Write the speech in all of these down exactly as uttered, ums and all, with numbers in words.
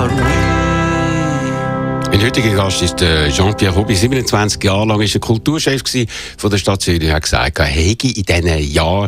Mein heutiger Gast ist Jean-Pierre Robbi. siebenundzwanzig Jahre lang war er Kulturchef von der Stadt Zürich. Er hat gesagt, er hätte in diesen Jahren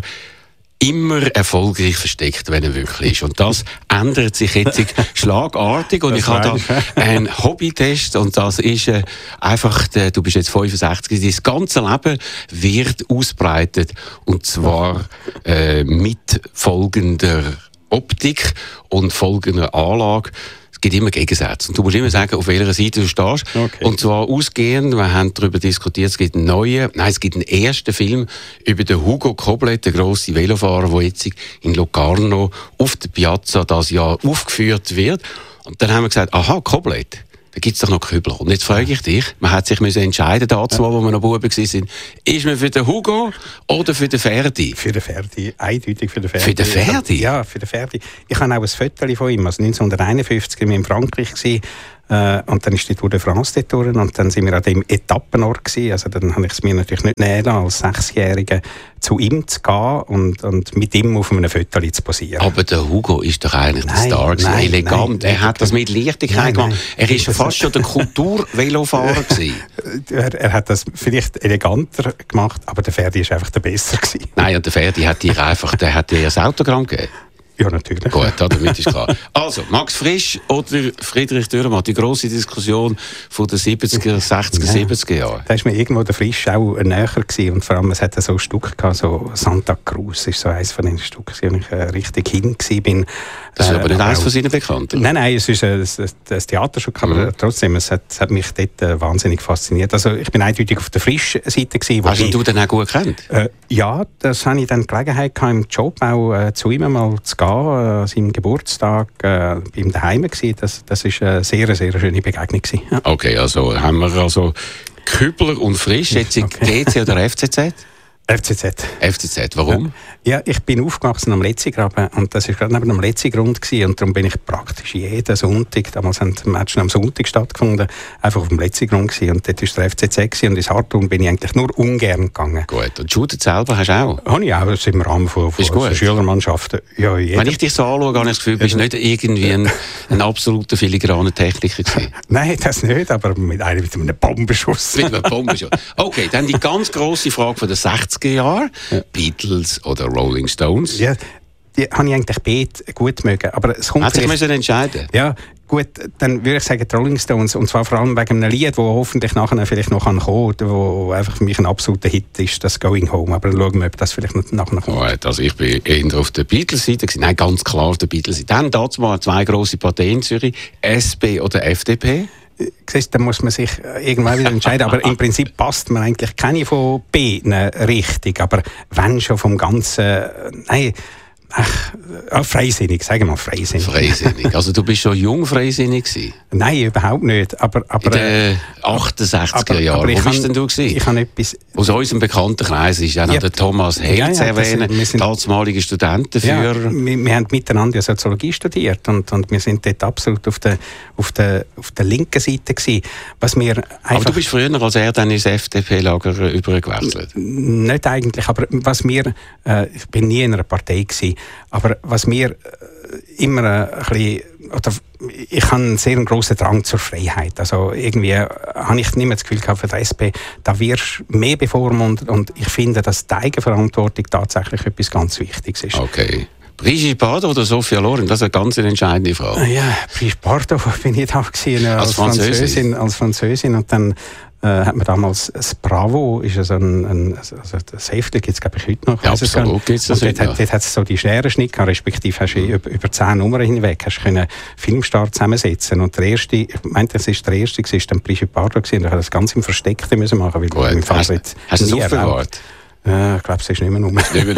immer erfolgreich versteckt, wenn er wirklich ist. Und das ändert sich jetzt schlagartig. Und das ich habe da einen Hobbytest. Und das ist äh, einfach, der, du bist jetzt fünfundsechzig, dein ganze Leben wird ausbreitet. Und zwar äh, mit folgender Optik und folgender Anlage. Es gibt immer Gegensätze. Und du musst immer sagen, auf welcher Seite du stehst. Okay. Und zwar ausgehend, wir haben darüber diskutiert, es gibt einen neuen, nein, es gibt einen ersten Film über den Hugo Koblet, den grossen Velofahrer, der jetzt in Locarno auf der Piazza das Jahr aufgeführt wird. Und dann haben wir gesagt, aha, Koblet. Da gibt es doch noch Kübler. Und jetzt frage ich dich, man hat sich müssen entscheiden, dazu, ja. wo wir noch Buben waren, ist man für den Hugo oder für den Ferdi? Für den Ferdi, eindeutig für den Ferdi. Für den Ferdi? Ja, für den Ferdi. Ich habe auch ein Foto von ihm, also neunzehnhunderteinundfünfzig waren wir in Frankreich gewesen, äh, und dann ist die Tour de France dort durch, und dann sind wir an dem Etappenort gewesen. Also dann habe ich es mir natürlich nicht nehmen lassen, als Sechsjähriger zu ihm zu gehen und, und mit ihm auf einem Foto zu posieren. Aber der Hugo ist doch eigentlich nein, der Star gewesen, nein, elegant. Nein, er hat das mit Leichtigkeit gemacht. Er ist ja fast schon der Kultur-Velofahrer gewesen. Er, er hat das vielleicht eleganter gemacht, aber der Ferdi ist einfach der Besser gewesen. Nein, und der Ferdi hat dir einfach, der hat dir ein Autogramm gegeben. Ja, natürlich. Gut, damit ist klar. Also, Max Frisch oder Friedrich Dürrenmatt, die grosse Diskussion von den siebziger, sechziger, ja. siebziger Jahren. Da war mir irgendwo der Frisch auch näher gewesen. Und vor allem, es hatte so ein Stück gehabt, so Santa Cruz ist so eines von den Stücken, wo ich äh, richtig hin war. Das ist äh, aber nicht eines auch, von seinen Bekannten. Nein, nein, es ist ein, ein Theaterstück, aber mhm. trotzdem, es hat, es hat mich dort äh, wahnsinnig fasziniert. Also ich bin eindeutig auf der Frisch-Seite gewesen. Hast du den auch gut gekannt? Äh, ja, das hatte ich dann Gelegenheit gehabt, im Job auch äh, zu ihm mal zu gehen, äh, an seinem Geburtstag, äh, bei ihm daheim gewesen. Das, das ist eine sehr, sehr schöne Begegnung gewesen. Ja. Okay, also haben wir also Kübler und Frisch, jetzt in okay. D C oder F C Z? F C Z. F C Z, warum? Ja, ich bin aufgewachsen am Letzigraben und das war gerade neben dem Letzigrund gewesen, und darum bin ich praktisch jeden Sonntag, damals haben die Matches am Sonntag stattgefunden, einfach auf dem Letzigrund gewesen, und dort war der F C Z gewesen, und ins Hartun bin ich eigentlich nur ungern gegangen. Gut, und Shooter selber hast du auch? Habe ich auch, das ist im Rahmen von, von, von Schülermannschaften. Ja, wenn ich dich so anschaue, habe ich das Gefühl, du bist nicht irgendwie ein, ein absoluter filigraner Techniker gewesen. Nein, das nicht, aber mit einem, mit einem Bombenschuss. Mit einem Bombenschuss. Okay, dann die ganz grosse Frage von den sechziger Jahren. Ja. Beatles oder Rolling Stones? Ja, die habe ich eigentlich beide gut mögen. Aber es kommt hat sich müssen entscheiden? Ja, gut, dann würde ich sagen die Rolling Stones. Und zwar vor allem wegen einem Lied, das hoffentlich nachher vielleicht noch kommen kann, wo einfach für mich ein absoluter Hit ist, das Going Home. Aber dann schauen wir, ob das vielleicht nachher noch kommt. Oh, also ich bin eher auf der Beatles-Seite. Nein, ganz klar auf der Beatles-Seite. Dann dazu mal zwei grosse Parteien in Zürich, S P oder F D P. Siehst, da muss man sich irgendwann wieder entscheiden. Aber im Prinzip passt man eigentlich keine von beiden richtig. Aber wenn schon vom Ganzen... Nein, ach, ah, freisinnig, sagen wir mal freisinnig. Freisinnig. Also du bist schon jung freisinnig gewesen? Nein, überhaupt nicht. Aber, aber, in den achtundsechziger Jahren. Wo bist denn du gewesen? Ich habe etwas... Aus unserem bekannten Kreis ist ja noch ja, der Thomas Held ja, ja, zu erwähnen, damaliger Studenten für... Ja, wir, wir haben miteinander ja Soziologie studiert und, und wir sind dort absolut auf der, auf der, auf der linken Seite gewesen. Was wir einfach, aber du bist früher als er dann ins F D P-Lager übergewechselt? Nicht eigentlich, aber was wir... Äh, ich bin nie in einer Partei gewesen, aber was mir äh, immer äh, ein bisschen... Oder ich habe einen sehr grossen Drang zur Freiheit. Also irgendwie äh, habe ich nicht mehr das Gefühl gehabt, für die S P, da wirst du mehr bevormundet, und ich finde, dass die Eigenverantwortung tatsächlich etwas ganz Wichtiges ist. Okay. Brigitte Bardot oder Sophia Loren, das ist eine ganz entscheidende Frage. Ja, Brigitte Bardot bin ich da gewesen, als, als Französin. Französin. Als Französin, und dann äh, hat man damals das Bravo, ist ja so ein, ein also das Hefte gibt es glaube ich heute noch. Ja, absolut gibt es das heute noch. Dort hat es so die Scherenschnitt gehabt, respektive hast du mhm. über, über zehn Nummern hinweg hast du Filmstar zusammensetzen, und der erste, ich meinte, das ist der erste, das war dann Brigitte Bardot gewesen, und ich habe das ganz im Versteckten müssen machen, weil Gut, mein Vater hast, hast du es aufbewahrt? Äh, ich glaube, es ist nicht mehr nur.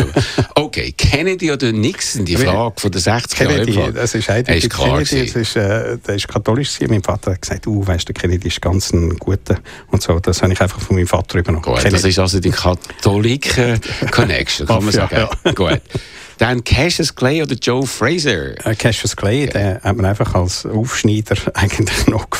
Okay, Kennedy oder Nixon, die Frage von den sechziger Jahren. Kennedy, das ist eindeutig. Kennedy, das ist, äh, der ist katholisch gewesen. Mein Vater hat gesagt, uh, weißt du, Kennedy ist ganz ein guter und so. Das habe ich einfach von meinem Vater übernommen. Gut, das ist also die katholische Connection, kann man sagen. Ja, ja. Gut. Dann Cassius Clay oder Joe Frazier? Äh, Cassius Clay, der hat mir einfach als Aufschneider eigentlich noch gefallen.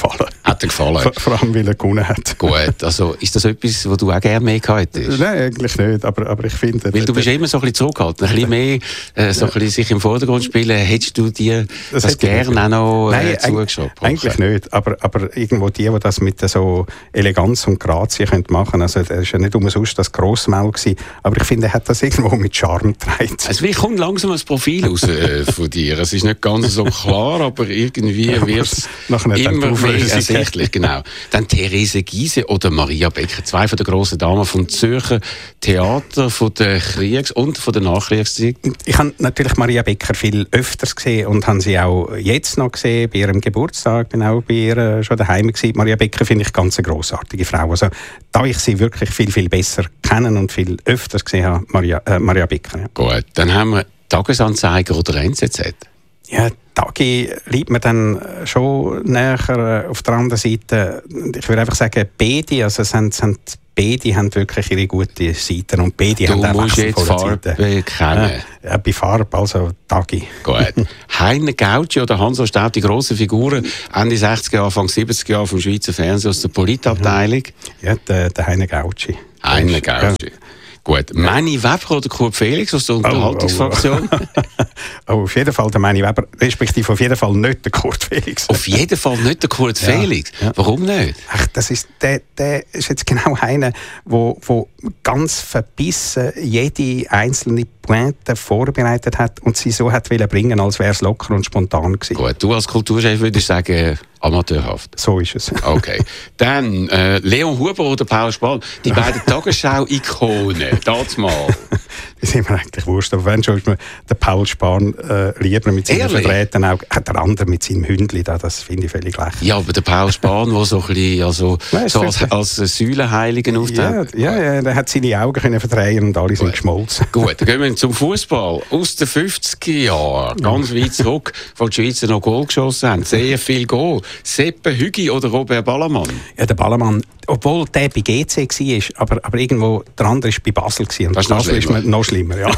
Hat dir gefallen? Vor, vor allem, weil er gewonnen hat. Gut, also ist das etwas, was du auch gerne mehr gehabt hättest? Nein, eigentlich nicht, aber, aber ich finde... Weil du bist immer so ein bisschen zurückgehalten, ein bisschen mehr äh, so ein bisschen sich im Vordergrund spielen. Hättest du dir das, das gerne auch noch äh, Nein, zugeschoben? Eigentlich nicht, aber, aber irgendwo die, die das mit so Eleganz und Grazie können machen, also er war ja nicht umsonst das Grossmaul gewesen, aber ich finde, er hat das irgendwo mit Charme getragen. Also wie kommt langsam ein Profil raus äh, von dir? Es ist nicht ganz so klar, aber irgendwie wird es immer mehr ersichtlich. Genau. Dann Therese Giehse oder Maria Becker, zwei von den grossen Damen vom Zürcher Theater, von der Kriegs- und von der Nachkriegszeit. Ich habe natürlich Maria Becker viel öfters gesehen und habe sie auch jetzt noch gesehen, bei ihrem Geburtstag, bin auch bei ihr äh, schon daheim gewesen. Maria Becker finde ich ganz eine grossartige Frau. Also, da ich sie wirklich viel, viel besser kennen und viel öfters gesehen habe, Maria, äh, Maria Becker. Ja. Gut, dann haben wir Tagesanzeiger oder N Z Z. Ja, Tagi liegt mir dann schon näher auf der anderen Seite. Ich würde einfach sagen, beide, also es sind, sind, beide haben wirklich ihre guten Seiten und beide du haben auch musst jetzt Farbe kennen. Ja, ja, bei Farbe, also Tagi. Gut. Heine Gauci oder Hanso Staub, die grossen Figuren, Ende sechziger Jahre, Anfang siebziger Jahre vom Schweizer Fernsehen aus der Politabteilung. Ja, der, der Heine Gauci. Heine Gauci. Ja. Gut, Manny Weber oder Kurt Felix aus der Unterhaltungsfraktion? Oh, oh, oh. oh, auf jeden Fall der Manny Weber, respektive auf jeden Fall nicht der Kurt Felix. Auf jeden Fall nicht der Kurt ja, Felix? Ja. Warum nicht? Ach, das ist, der, der ist jetzt genau einer, der ganz verbissen jede einzelne Pointe vorbereitet hat und sie so hat wollen bringen, als wäre es locker und spontan gewesen. Gut, du als Kulturchef würdest sagen, amateurhaft. So ist es. Okay. Dann äh, Leon Huber oder Paul Spahn, die beiden Tagesschau-Ikonen, das mal. Das sind mir eigentlich wurscht, aber wenn schon ist mir der Paul Spahn äh, lieber mit seinen verdrehten Augen, äh, der andere mit seinem Hündli, da, das finde ich völlig lächerlich. Ja, aber der Paul Spahn, der so ein bisschen, also, Nein, so als, als Säulenheiligen auftaucht. Ja, ja, ja, der hat seine Augen können verdrehen und alle Gut. sind geschmolzen. Gut, dann gehen wir zum Fußball. Aus den fünfziger Jahren, ganz weit zurück, wo die Schweizer noch Goal geschossen haben. Sehr viel Goal. Seppe Hügi oder Robert Ballermann? Ja, der Ballermann, obwohl der bei G C war, aber, aber irgendwo der andere war bei Basel. Und das ist Basel noch ist noch schlimmer, ja.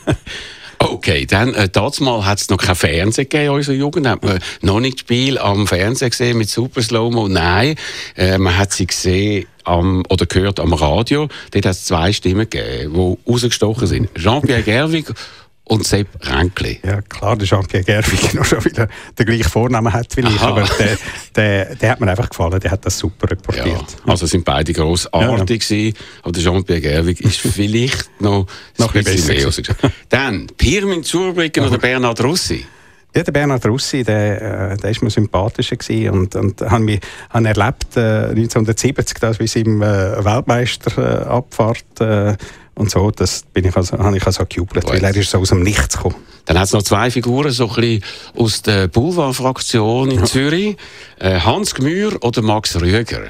Okay, dann, äh, damals hat es noch kein Fernsehen gegeben in unserer Jugend. Hat man noch nicht das Spiel am Fernsehen gesehen mit Super Slow-Mo? Nein, äh, man hat sie gesehen am, oder gehört am Radio. Dort hat es zwei Stimmen gegeben, die rausgestochen sind. Jean-Pierre Gerwig und Sepp Ränkli. Ja, klar, der Jean-Pierre Gerwig, noch schon wieder den gleichen Vornamen hat wie ich, aber der, der, der hat mir einfach gefallen, der hat das super reportiert. Ja, also sind beide grossartig ja, ja. gewesen, aber der Jean-Pierre Gerwig ist vielleicht noch, noch ein bisschen mehr. Dann Pirmin Zurbriggen oder Bernhard Russi? Ja, der Bernhard Russi, der, der ist mir sympathischer gewesen und, und habe mich habe erlebt äh, neunzehnhundertsiebzig, das wie sie im äh, Weltmeisterabfahrt äh, und so, das bin ich also, habe ich also gejubelt, weil er ist so aus dem Nichts gekommen. Dann hat es noch zwei Figuren, so ein bisschen aus der Boulevard-Fraktion in Zürich. Äh, Hans Gmür oder Max Rüeger?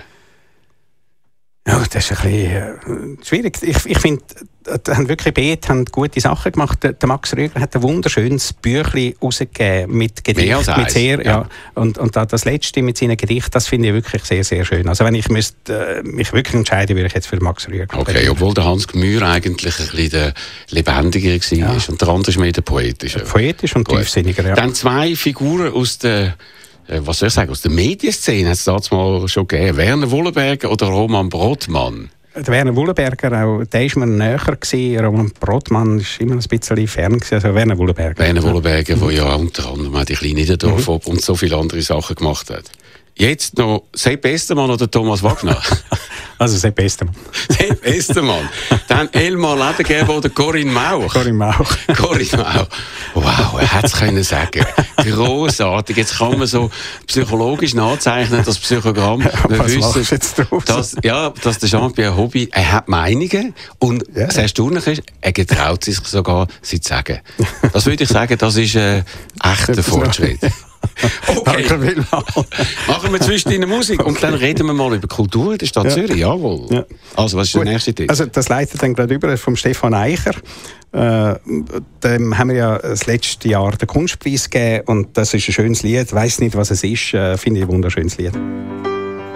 Ja, das ist ein bisschen äh, schwierig. Ich, ich finde, die haben wirklich beide haben gute Sachen gemacht. Der, der Max Rüeger hat ein wunderschönes Büchlein rausgegeben mit Gedichten. Mit sehr, ja. Ja. Und, und das letzte mit seinen Gedichten, das finde ich wirklich sehr, sehr schön. Also wenn ich müsste, äh, mich wirklich entscheiden, würde ich jetzt für Max Rüeger. Okay, obwohl der Hans Gmür eigentlich ein bisschen der lebendigere war ja. und der andere ist mehr der poetische. Poetisch und tiefsinniger, ja. Dann zwei Figuren aus der was soll ich sagen, aus der Medienszene hat es damals mal schon gegeben. Werner Wollenberger oder Roman Brodmann? Der Werner Wollenberger, auch, der war mir näher gewesen. Roman Brodmann war immer ein bisschen fern gewesen. Also Werner Wollenberger. Werner Wollenberger, der ja unter anderem auch die kleine Niederdorf mhm. und so viele andere Sachen gemacht hat. Jetzt noch Sepp Estermann oder Thomas Wagner? Also Sepp Estermann. Sepp Estermann. Dann Elmar Ledergeber oder Corinne Mauch? Corinne Mauch. Corinne Mauch. Wow, er hätte es können sagen. Grossartig. Jetzt kann man so psychologisch nachzeichnen, das Psychogramm. Ja, wir was wissen, jetzt draus? Dass, ja, dass der Jean-Pierre Hobby, er hat Meinungen und ja. das Erstaunliche ist, er getraut sich sogar, sie zu sagen. Das würde ich sagen, das ist ein echter Fortschritt. Okay. Machen wir zwischendrin Musik okay. und dann reden wir mal über Kultur in der Stadt ja. Zürich. Jawohl. Ja. Also, was ist Gut. der nächste Tipp? Also, das leitet dann gerade über vom Stefan Eicher. Äh, dem haben wir ja das letzte Jahr den Kunstpreis gegeben und das ist ein schönes Lied. Ich weiss nicht, was es ist. Äh, finde ich ein wunderschönes Lied.